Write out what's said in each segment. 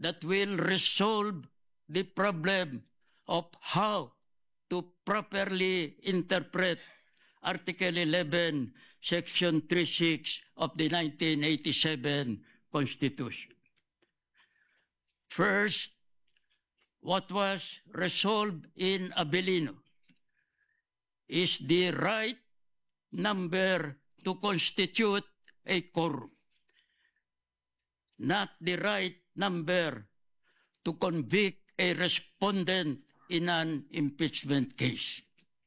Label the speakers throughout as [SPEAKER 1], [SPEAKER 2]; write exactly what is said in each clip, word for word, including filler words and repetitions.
[SPEAKER 1] that will resolve the problem of how to properly interpret Article eleven, Section thirty-six of the nineteen eighty-seven Constitution. First, what was resolved in Abilino is the right number to constitute a quorum, not the right number to convict a respondent in an impeachment case.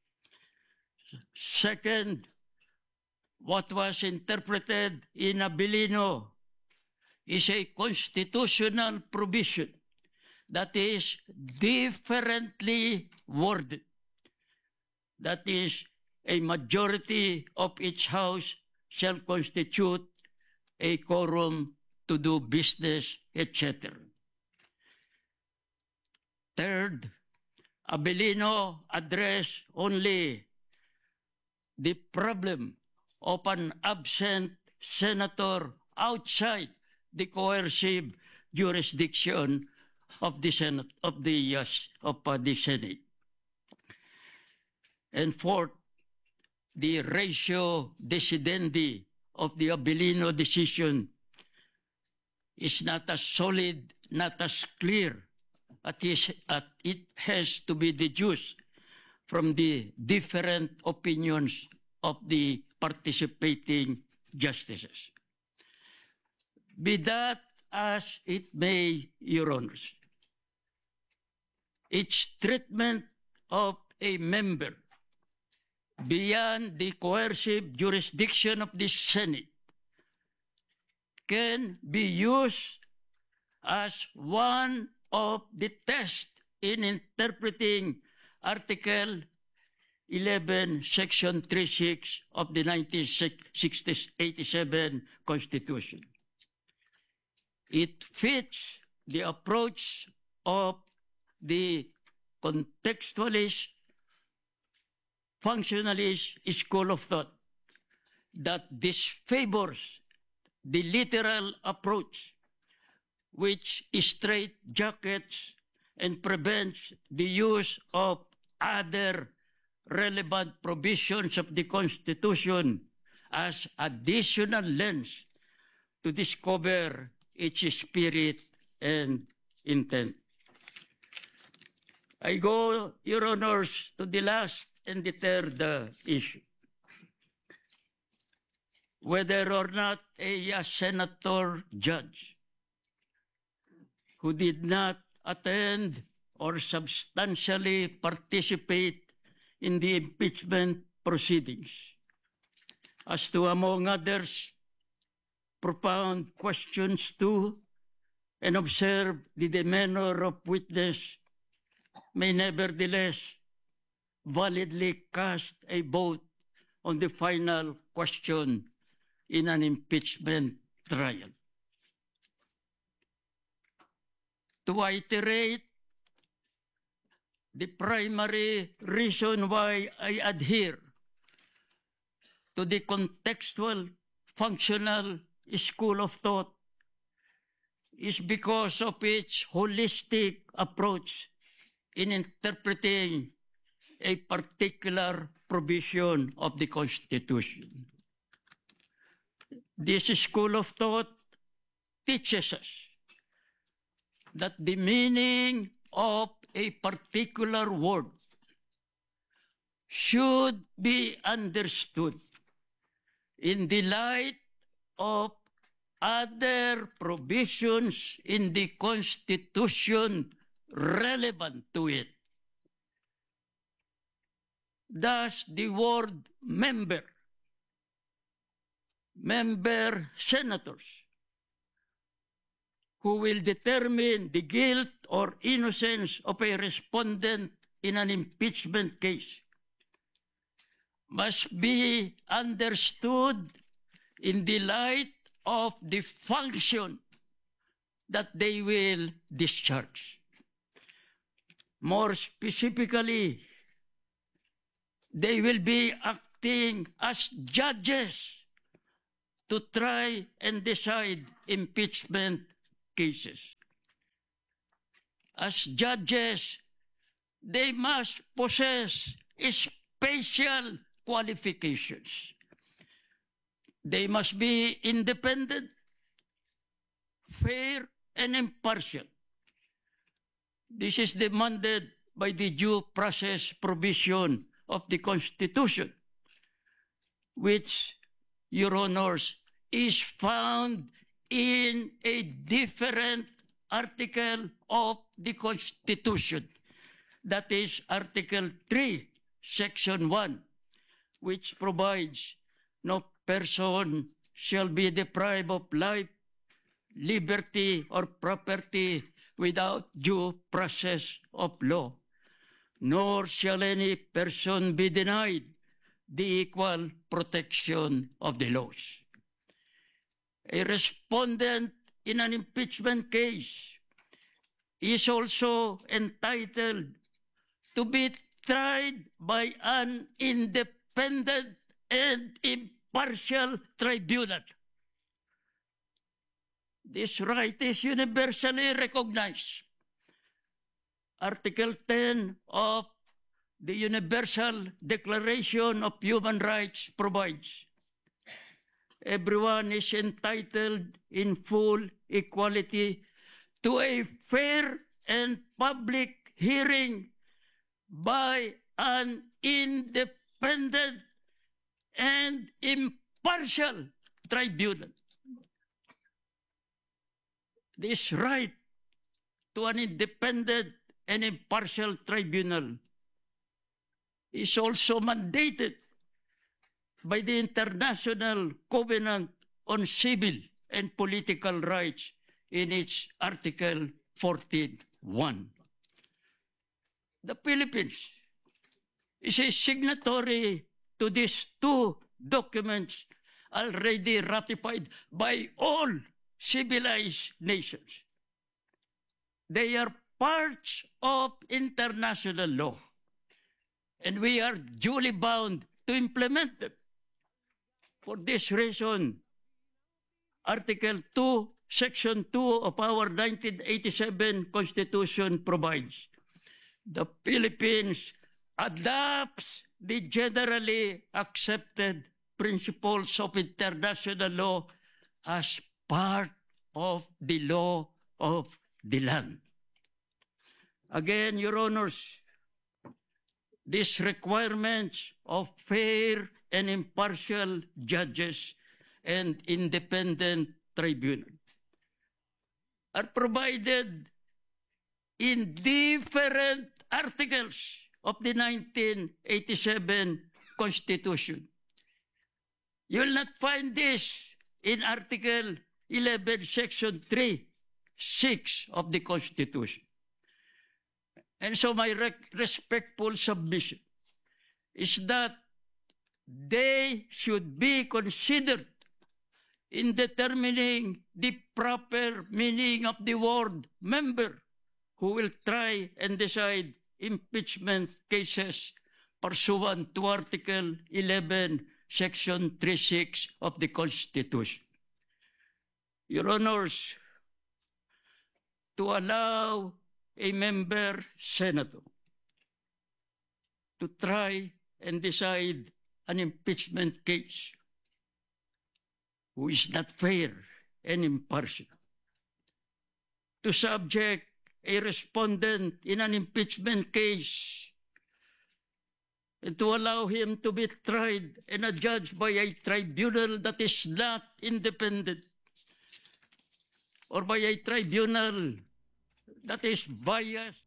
[SPEAKER 1] Second, what was interpreted in Abilino is a constitutional provision that is differently worded. That is, a majority of each house shall constitute a quorum to do business, et cetera. Third, Abilino addressed only the problem of an absent senator outside the coercive jurisdiction of the Senate of the uh, of uh, the Senate. And fourth, the ratio decidendi of the Abilino decision is not as solid, not as clear, at is, at it has to be deduced from the different opinions of the participating justices. Be that as it may, Your Honors, its treatment of a member beyond the coercive jurisdiction of the Senate can be used as one of the tests in interpreting Article eleven, Section thirty-six of the nineteen eighty-seven Constitution. It fits the approach of the contextualist, functionalist school of thought that disfavors the literal approach, which straitjackets and prevents the use of other relevant provisions of the Constitution as additional lens to discover its spirit and intent. I go, Your Honors, to the last and the third uh, issue. Whether or not a, a senator judge who did not attend or substantially participate in the impeachment proceedings, as to, among others, propound questions to and observe the demeanor of witness, may nevertheless validly cast a vote on the final question in an impeachment trial. To iterate, the primary reason why I adhere to the contextual, functional school of thought is because of its holistic approach in interpreting a particular provision of the Constitution. This school of thought teaches us that the meaning of a particular word should be understood in the light of other provisions in the Constitution relevant to it. Thus, the word member, member senators, who will determine the guilt or innocence of a respondent in an impeachment case, must be understood in the light of the function that they will discharge. More specifically, they will be acting as judges to try and decide impeachment cases. as judges, they must possess special qualifications. They must be independent, fair, and impartial. This is demanded by the due process provision of the Constitution, which, Your Honors, is found in a different article of the Constitution. That is Article three, Section one, which provides no person shall be deprived of life, liberty, or property without due process of law, nor shall any person be denied the equal protection of the laws. A respondent in an impeachment case is also entitled to be tried by an independent and impartial tribunal. This right is universally recognized. Article ten of the Universal Declaration of Human Rights provides, everyone is entitled in full equality to a fair and public hearing by an independent and impartial tribunal. This right to an independent and impartial tribunal is also mandated by the International Covenant on Civil and Political Rights in its Article fourteen point one. The Philippines is a signatory to these two documents already ratified by all civilized nations. They are parts of international law, and we are duly bound to implement them. For this reason, Article two, Section two of our nineteen eighty-seven Constitution provides, the Philippines adopts the generally accepted principles of international law as part of the law of the land. Again, Your Honors, these requirements of fair and impartial judges and independent tribunal are provided in different articles of the nineteen eighty-seven Constitution. You will not find this in Article eleven, Section three, six of the Constitution. And so my rec- respectful submission is that they should be considered in determining the proper meaning of the word member who will try and decide impeachment cases pursuant to Article eleven, Section three six of the Constitution. Your Honors, to allow a member senator to try and decide an impeachment case who is not fair and impartial, to subject a respondent in an impeachment case and to allow him to be tried and adjudged by a tribunal that is not independent or by a tribunal that is biased.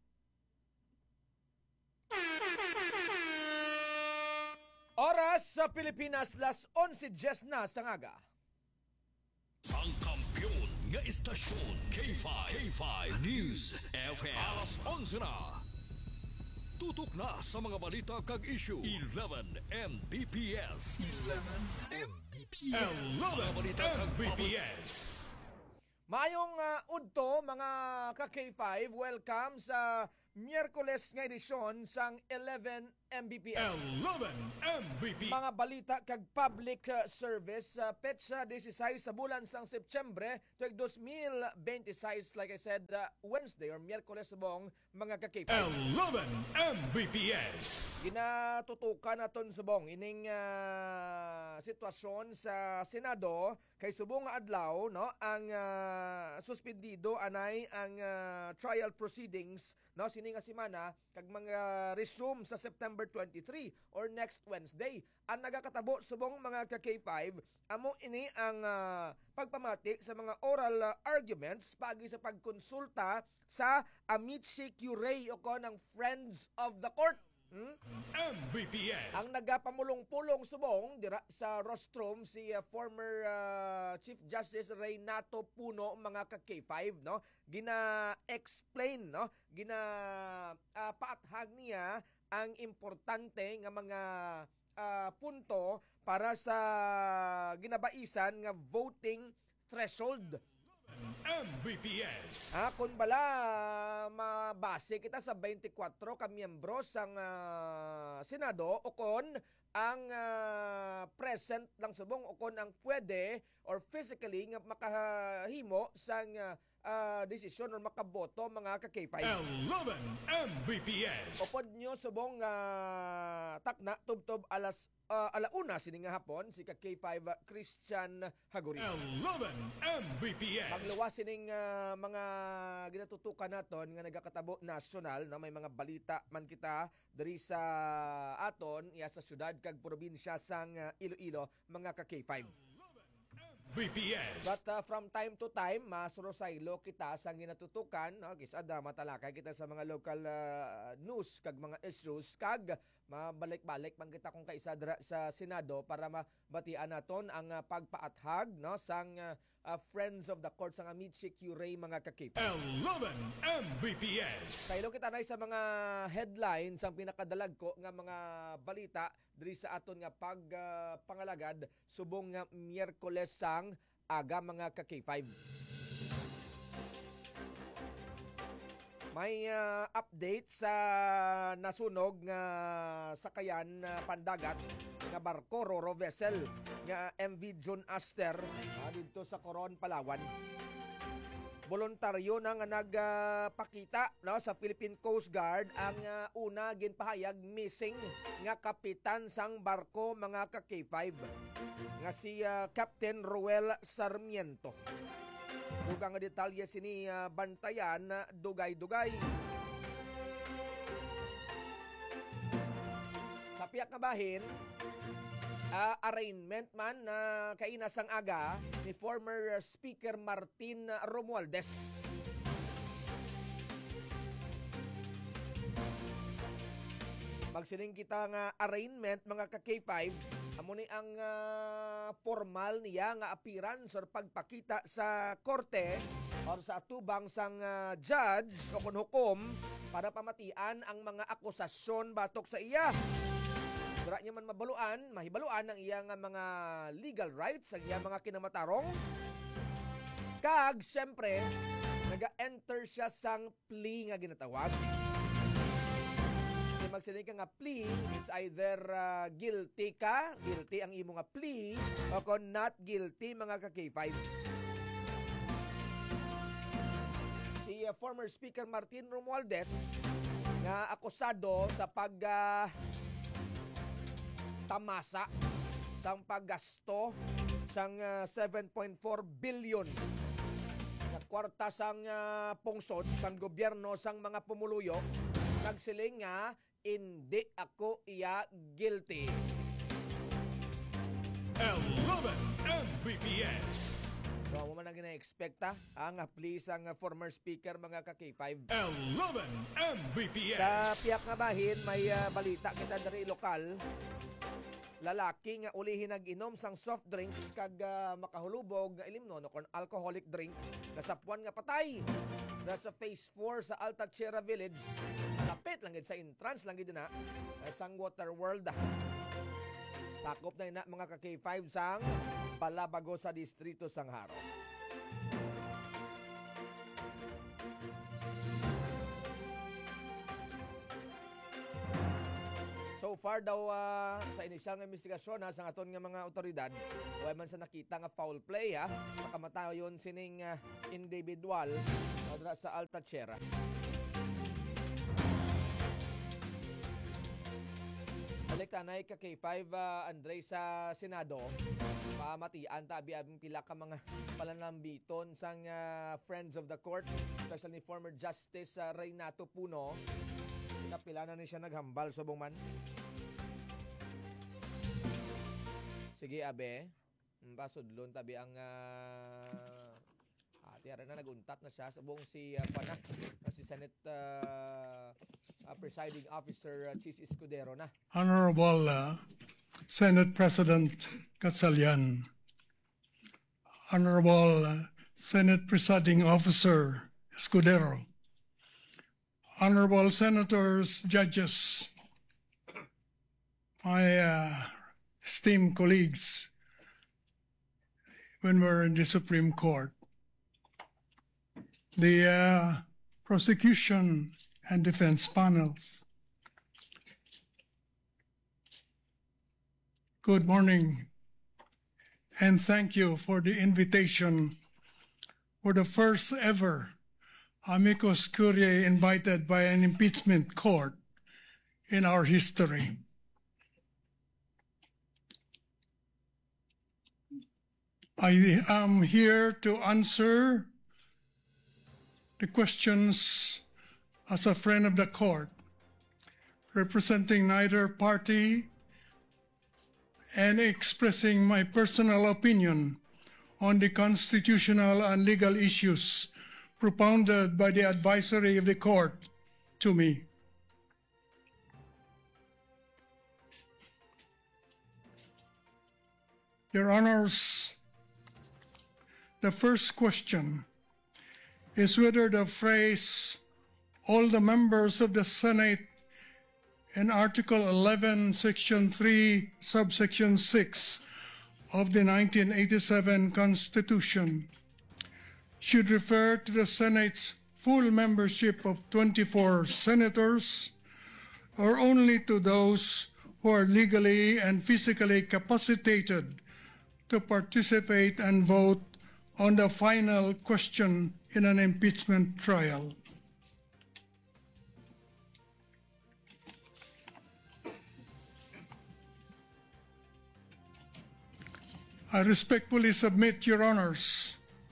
[SPEAKER 2] Oras sa Pilipinas, las onse diyes na sa ngaga.
[SPEAKER 3] Ang kampiyon nga istasyon K five, K five News F M. Alas onse na. Tutok na sa mga balita kag issue. eleven M B P S. eleven M B P S. eleven M B P S.
[SPEAKER 2] Mayong uh, udto mga ka-K five, welcome sa Miyerkules nga edisyon sang eleven M B P S.
[SPEAKER 3] eleven M B P.
[SPEAKER 2] Mga balita kag public uh, service sa uh, petsa sixteen sa bulan sang Septembre tuig twenty twenty-six, like I said, uh, Wednesday or Miyerkules subong mga ka-K five.
[SPEAKER 3] eleven M B P S.
[SPEAKER 2] Ginatutukan naton subong ining uh, sitwasyon sa Senado kay subong nga adlaw no ang uh, suspendido anay ang uh, trial proceedings no sini nga semana kag mga resume sa September twenty-three or next Wednesday. Ang nagakatabo subong mga ka-K five amo ini ang uh, pagpamati sa mga oral uh, arguments pagi sa pagkonsulta sa amici curiae o ko ng Friends of the Court. Hmm?
[SPEAKER 3] M B P S.
[SPEAKER 2] Ang nagapamulong-pulong subong dira sa rostrum si uh, former uh, Chief Justice Reynato Puno mga ka-K five no gina-explain no gina uh, paathag niya ang importante nga mga uh, punto para sa ginabaisan nga voting threshold.
[SPEAKER 3] M B P S.
[SPEAKER 2] Ah, kung bala mabase kita sa twenty-four ka miyembro sang uh, Senado o kon ang uh, present lang subong o kon ang pwede or physically nga makahimo sang uh, uh, desisyon or makaboto mga ka-K five.
[SPEAKER 3] eleven M B P S.
[SPEAKER 2] Upod nyo subong uh, takna tubtob alas uh, alauna sini nga hapon si ka-K five uh, Christian Haguri.
[SPEAKER 3] eleven M B P S.
[SPEAKER 2] Magluwas sining uh, mga ginatutukan naton nga nagakatabo nasyonal na may mga balita man kita diri sa aton iya sa syudad kag probinsya sang uh, Iloilo mga ka-K five.
[SPEAKER 3] B P S.
[SPEAKER 2] But uh, from time to time, masurosaylo kita sa ginatutukan, no? Kisada matalakay kita sa mga local uh, news kag mga issues kag mabalik-balik man kita kung kaisa dra sa Senado para mabatian naton ang uh, pagpaathag no sang uh, uh, Friends of the Court sang amici curiae mga ka-K five.
[SPEAKER 3] eleven M B P S.
[SPEAKER 2] Saylo kita na sa mga headlines ang pinakadalag ko nga mga balita diri sa aton nga pag uh, pangalagad subong nga Miyerkules sang aga mga ka-K five. May uh, update sa nasunog nga sakayan uh, pandagat nga barko roro vessel nga M V John Aster uh, dito sa Coron, Palawan. Voluntaryo na nga nagpakita no, sa Philippine Coast Guard ang uh, una ginpahayag missing nga kapitan sang barko mga ka-K five nga si uh, Captain Ruel Sarmiento. Dugang nga detalye sini uh, bantayan uh, dugay-dugay. Sa piyak nga bahin, uh, arraignment man na uh, kainasang aga ni former uh, Speaker Martin Romualdez. Magsining kita nga arraignment mga ka-K five, amo ni ang uh, formal niya nga appearance or pagpakita sa korte or sa atubang sang uh, judge o kun hukom para pamatian ang mga akusasyon batok sa iya. Dira niya man mabaluan, mahibaluan ang iya nga mga legal rights, ang iya mga kinamatarong. Kag, syempre, naga-enter siya sang plea nga ginatawag. Magsinig ka nga plea, it's either uh, guilty ka, guilty ang imo nga plea, o kung not guilty mga ka-K five. Si uh, former Speaker Martin Romualdez nga akusado sa pag uh, tamasa sang paggasto sang uh, seven point four billion na kwarta sang uh, pungsod sang gobyerno sang mga pumuluyo. Nagsiling nga hindi ako iya guilty.
[SPEAKER 3] eleven M B P S.
[SPEAKER 2] So, mo man ang gina-expect ha? Ang please ang former speaker mga ka-K five.
[SPEAKER 3] eleven M B P S.
[SPEAKER 2] Sa piyak nga bahin, may uh, balita kita dari lokal. Lalaki nga ulihin nag-inom sang soft drinks kag uh, makahulubog nga ilimnon o alcoholic drink. Nasapuan nga patay. Nasa phase four sa Altatierra Village. Lapit lang sa entrance lang gid na sang Water World. Sakop na ina mga ka-K five sang Balabago sa distrito sang Haro. so far daw uh, sa inisyal nga investigasyon ha, sa aton nga mga otoridad, way man sa nakita nga foul play ha, sa kamatayon sining uh, individual uh, sa Alta-Chera. Balik tanay ka K five uh, Andre sa Senado. Pamatian ta abi-abing pila ka mga palanambiton sang uh, Friends of the Court, especially former Justice uh, Reynato Puno. Kapila na ni siya naghambal subong man. Sige abe, pasudlon tabi ang uh, ati ara na naguntat na siya subong si uh, Pana, si Senate uh, uh, Presiding Officer uh, Chis Escudero na.
[SPEAKER 4] Honorable uh, Senate President Gatchalian, Honorable uh, Senate Presiding Officer Escudero, Honorable Senators, Judges, my uh, esteemed colleagues when we're in the Supreme Court, the uh, prosecution and defense panels, good morning, and thank you for the invitation for the first ever amicus curiae invited by an impeachment court in our history. I am here to answer the questions as a friend of the court, representing neither party and expressing my personal opinion on the constitutional and legal issues propounded by the advisory of the court to me. Your Honors, the first question is whether the phrase, all the members of the Senate in Article eleven, Section three, Subsection six of the nineteen eighty-seven Constitution should refer to the Senate's full membership of twenty-four senators, or only to those who are legally and physically capacitated to participate and vote on the final question in an impeachment trial. I respectfully submit, Your Honors,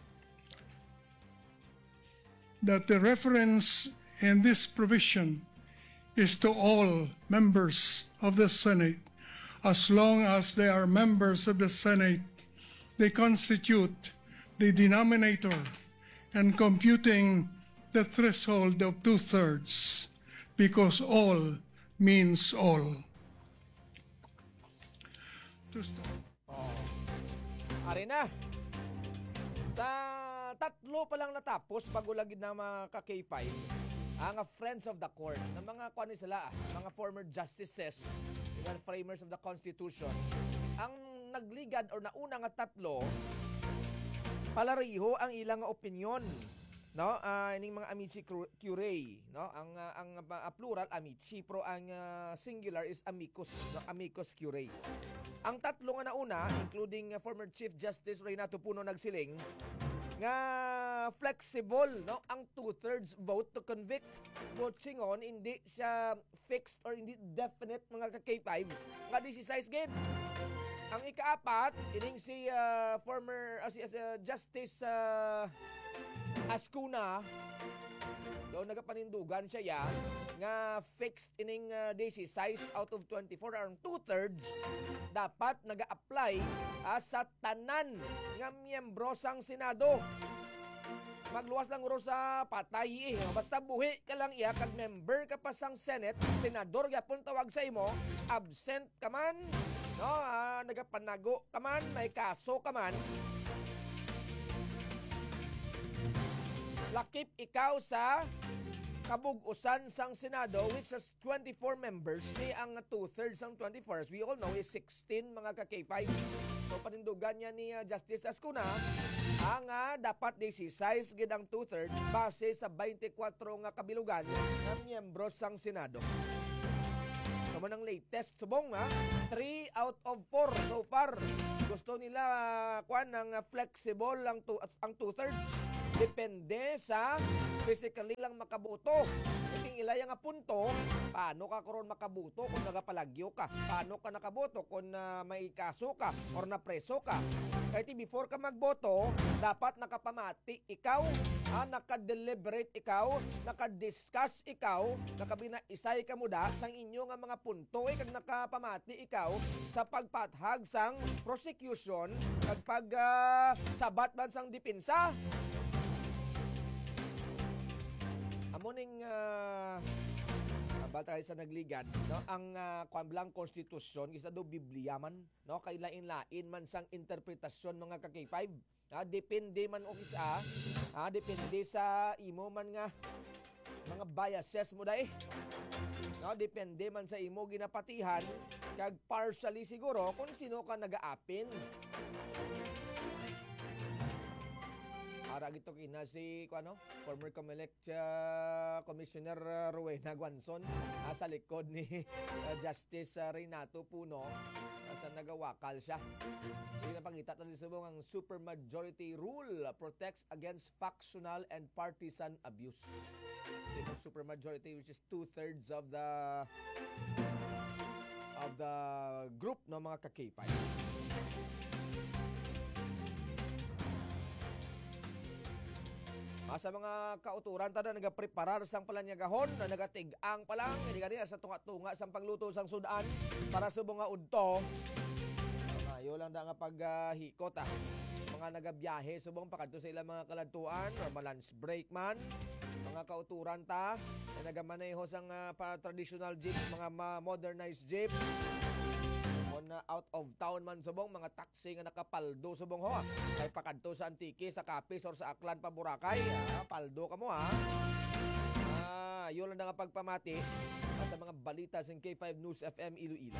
[SPEAKER 4] that the reference in this provision is to all members of the Senate. As long as they are members of the Senate, they constitute the denominator and computing the threshold of two-thirds, because all means all. To start.
[SPEAKER 2] Oh. Ari na. Sa tatlo pa lang natapos bago lagi na mga ka-K five, ang Friends of the Court, na mga kuan sila, mga former justices, mga framers of the Constitution, ang nagligad or nauna nga tatlo, palariho ang ilang opinion, no? Uh, ining mga amici curiae, no? Ang uh, ang uh, plural amici, pero ang uh, singular is amicus, no? Amicus curiae. Ang tatlo nga nauna, including uh, former Chief Justice Reynato Puno nagsiling nga flexible, no, ang two-thirds vote to convict. Botsingon, hindi siya fixed or hindi definite mga ka-K five nga decisize gid. Ang ikaapat, ining si uh, former uh, si uh, Justice uh, Ascuna, daw nagapanindugan siya ya nga fixed ining uh, decisize out of twenty-four, ang two-thirds dapat naga-apply uh, sa tanan nga miyembro sang Senado. Magluwas lang uro sa patay eh. Basta buhi ka lang iya, kag member ka pa sang Senate, senador gyapon tawag sa imo, absent ka man, no, uh, nagapanago ka man, may kaso ka man, lakip ikaw sa kabug-usan sang Senado, which has twenty-four members, ni ang two-thirds sang twenty-four, as we all know, is sixteen mga ka-K five. So panindugan niya ni uh, Justice Ascuna, ang uh, dapat decisize gid ang two-thirds base sa twenty-four nga kabilugan ng miyembro sang Senado. So Amo ng latest subong ha. three out of four so far. Gusto nila kuan ng flexible ang two, ang two-thirds. Depende sa physically lang makaboto. Iting ilaya nga punto, paano ka karon makaboto kung nagapalagyo ka? Paano ka nakaboto kung uh, may kaso ka or napreso ka? Kaya before ka magboto, dapat nakapamati ikaw, ha, nakadeliberate ikaw, nakadiscuss ikaw, nakabinaisay ka muda sang inyo nga mga punto eh, kag nakapamati ikaw sa pagpathag sang prosecution kag pag uh, sabat man sang depensa. Amuning uh, bata sa nagligad, no, ang uh, kuamblang konstitusyon isa do Biblia man, no, kay lain-lain man sang interpretasyon mga ka-K five. Ha, depende man og isa, ha, depende sa imo man nga mga biases mo dai. No, depende man sa imo ginapatihan kag partially siguro kung sino ka nagaapin. Para gito kina si ano, former Comelec uh, Commissioner uh, Rowena Guanzon uh, sa likod ni uh, Justice uh, Renato Puno uh, sa nagawakal siya. Hindi na pangita tayo sa ang supermajority rule protects against factional and partisan abuse. Ito supermajority which is two-thirds of the of the group ng mga ka-K five. Sa mga kauturan tada nagapreparar sang palanyagahon na nagatig-ang pa lang hindi ganyan sa tunga-tunga sang pagluto sang sudan para sa mga udto. Ayo lang da nga paghikot ah. Mga nagabiyahe subong pakadto sa ilang mga kaladtuan or lunch break man. Mga kauturan ta na nagamaneho sang uh, pa traditional jeep, mga modernized jeep. On uh, out of town man subong mga taxi nga nakapaldo subong ho. Kay pakadto sa Antique, sa Capiz or sa Aklan pa Boracay, ha? Paldo ka mo ha. Ah, yun lang nga pagpamati sa mga balita sa K five News F M Iloilo.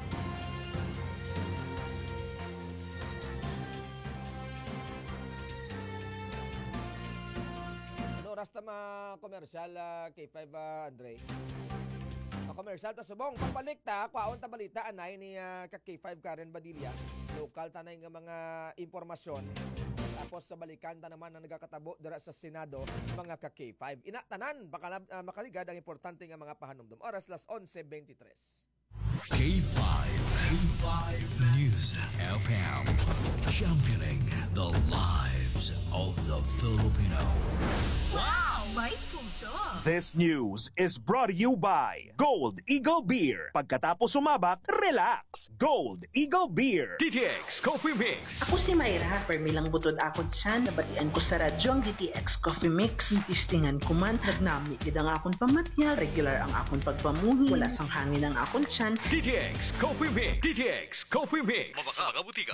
[SPEAKER 2] Ano rasta mga komersyal uh, K five uh, Andre? Commercial ta subong pagbalik ta kwaon ta balita anay ni uh, ka K five Karen Badilla local tanay nga mga impormasyon tapos sa balikan ta naman na nagakatabo dira sa Senado mga ka K five ina tanan baka uh, makaligad ang importante nga mga pahanumdum oras las eleven twenty-three.
[SPEAKER 3] K five K five News F M, championing the lives of the Filipino.
[SPEAKER 5] Wow! May puso!
[SPEAKER 6] This news is brought to you by Gold Eagle Beer. Pagkatapos sumabak, relax. Gold Eagle Beer.
[SPEAKER 3] D T X Coffee Mix.
[SPEAKER 5] Ako si Mayra, permilang butod ako dyan. Nabatian ko sa radyo ang D T X Coffee Mix. Istingan ko man, nagnami gid ang akong pamatya. Regular ang akong pagpamuhi. Wala sang hangin ang akong tiyan.
[SPEAKER 3] D T X Coffee Mix. D T X Coffee Mix. Mabaka mga butika.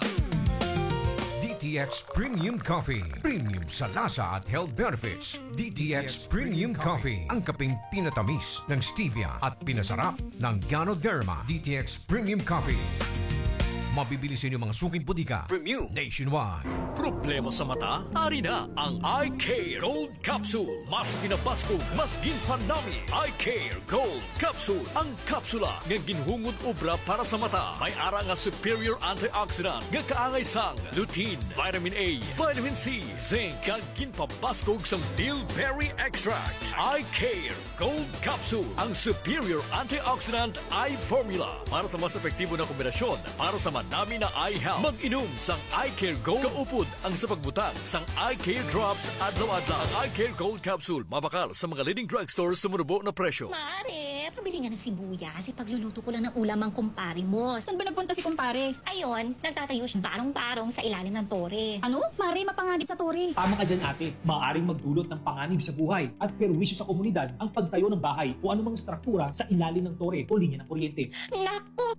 [SPEAKER 3] D T X Premium Coffee. Premium sa lasa at health benefits. D T X Premium Coffee. Ang kaping pinatamis ng stevia at pinasarap ng Ganoderma. D T X Premium Coffee. Mabibili sa inyo mga suking putika. Premium nationwide. Problema sa mata? Ari na ang Eye Care Gold Capsule. Mas pinapasko, mas ginpanami. Eye Care Gold Capsule. Ang kapsula nga ginhungod obra para sa mata. May ara nga superior antioxidant nga kaangay sang lutein, vitamin A, vitamin C, zinc, kag ginpabaskog sang bilberry extract. Eye Care Gold Capsule. Ang superior antioxidant eye formula para sa mas epektibo na kombinasyon para sa madami na eye health. Mag-inom sang Eye Care Gold. Kaupod ang sa pagbutang sang Eye Care Drops adlaw-adlaw. Ang Eye Care Gold Capsule mabakal sa mga leading drugstores sa murubo na presyo.
[SPEAKER 7] Mare, pabili nga ng sibuyas. Ipagluluto ko lang ng ulam ang kumpare mo.
[SPEAKER 8] Saan ba nagpunta si kumpare?
[SPEAKER 7] Ayun, nagtatayo siya barong-barong sa ilalim ng tore.
[SPEAKER 8] Ano? Mare, mapanganib sa tore.
[SPEAKER 9] Tama ka dyan ate, maaaring magdulot ng panganib sa buhay at perwisyo sa komunidad ang pagtayo ng bahay o anumang struktura sa ilalim ng tore o linya ng kuryente.
[SPEAKER 7] Naku,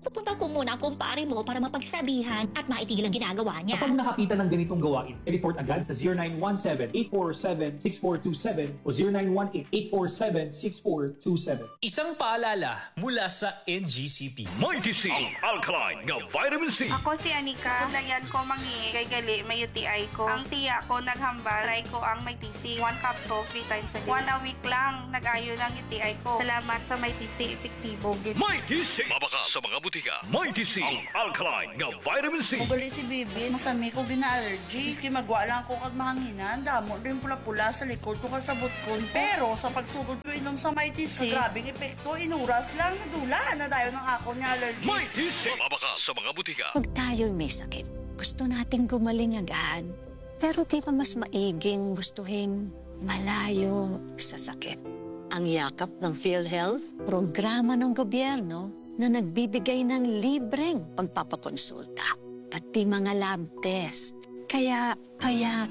[SPEAKER 7] pupunta ko muna ang kumpare mo para mapagsabihan at maitigil ang ginagawa niya.
[SPEAKER 9] Kapag nakakita ng ganitong gawain, i-report agad sa zero nine one seven, eight four seven, six four two seven o zero nine one eight, eight four seven, six four two seven.
[SPEAKER 10] Isang paalala mula sa N G C P.
[SPEAKER 3] Mighty C, ang alkaline nga vitamin C.
[SPEAKER 11] Ako si Anika. Kulayan ko mangi kay gali may U T I ko. Ang tiya ko naghambal, try ko ang may T C. One capsule, three times a day. One a week lang, nag-ayo ng U T I ko. Salamat sa may T C, epektibo.
[SPEAKER 3] Mighty C, mabaka sa mga butika. Mighty C, ang alkaline nga vitamin C.
[SPEAKER 12] Ugali si Bibi, masami ko gina-allergy. Iski magwa lang ko kag mahanginan, damo din pula-pula sa likod ko kasabot ko. Pero sa pagsugod ko inom sa Mighty C, grabing epekto, inuras lang, dula na dayo ng ako ni allergy.
[SPEAKER 3] Mighty C, mabaka sa mga butika.
[SPEAKER 13] Pag tayo'y may sakit, gusto nating gumaling agad. Pero di ba mas maiging gustuhin malayo sa sakit? Ang yakap ng PhilHealth, programa ng gobyerno na nagbibigay ng libreng pagpapakonsulta, pati mga lab test. Kaya payagan